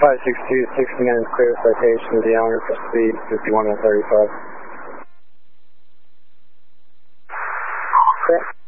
562, 69 clear citation of the owner for speed 51 and 35. Correct.